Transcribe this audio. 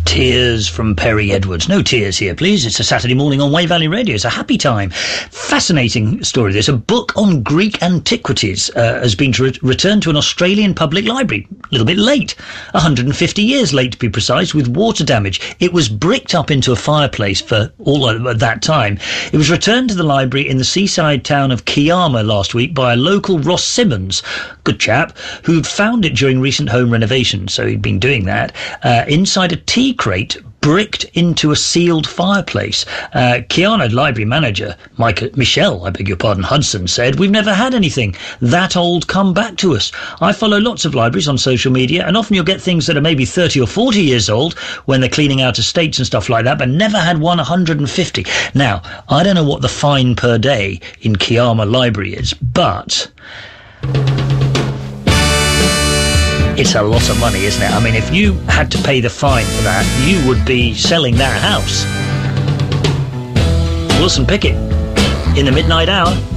Tears from Perry Edwards. No tears here, please. It's a Saturday morning on Wave Valley Radio. It's a happy time. Fascinating story. There's a book on Greek antiquities has been returned to an Australian public library. A little bit late. 150 years late, to be precise, with water damage. It was bricked up into a fireplace for all at that time. It was returned to the library in the seaside town of Kiama last week by a local Ross Simmons, good chap, who'd found it during recent home renovations, so he'd been doing that, inside a tea crate bricked into a sealed fireplace. Kiana library manager Michelle Hudson said, "We've never had anything that old come back to us. I follow lots of libraries on social media, and often you'll get things that are maybe 30 or 40 years old when they're cleaning out estates and stuff like that, but never had one 150. Now, I don't know what the fine per day in Kiama Library is, but it's a lot of money, isn't it? I mean, if you had to pay the fine for that, you would be selling that house. Wilson Pickett in the midnight hour.